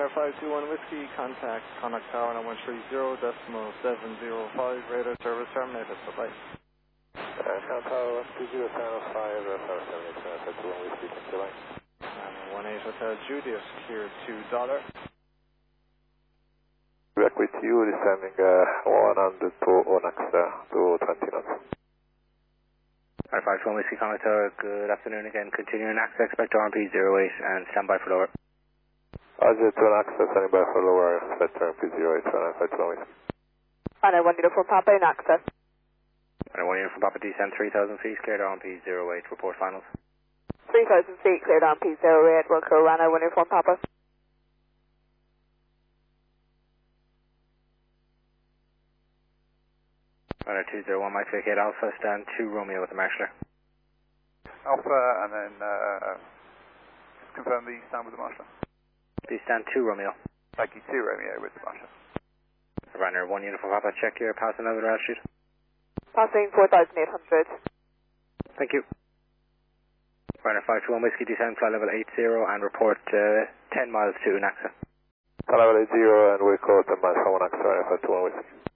Ryanair 521 Whiskey, contact Connacht Tower on 130.705, radar service terminated, bye-bye. Connacht Tower 130.705, radar service terminated, 521 Whiskey, thank you, bye. 18 Hotel Julius, clear $2. Back with you, descending 100 to Onyx to 20 knots. Alright, 521 Whiskey, Connacht Tower, good afternoon again. Continuing access, expect RMP 08 and stand by for lower. Roger, to an access, standing by for lower, expect RMP 08, 521 Whiskey. Runner 1 uniform Papa in access. Runner 1 uniform Papa, descend 3,000 feet, cleared RMP 08, report finals. 3,000 feet, cleared RMP 08, Wilco, Runner 1 uniform Papa. Runner 201, Mike vacate Alpha, stand 2 Romeo with the marshaller. Alpha, and then just confirm the stand with the marshaller. Please stand 2 Romeo. Thank you, 2 Romeo with the marshaller. Runner 1 uniform Papa, check your passing over altitude. Passing 4,800. Thank you. Runner 521 Whiskey, descend flight level 80 and report 10 miles to Naxa. Flight level 80 and we call 10 miles from Onyx, 521 Whiskey.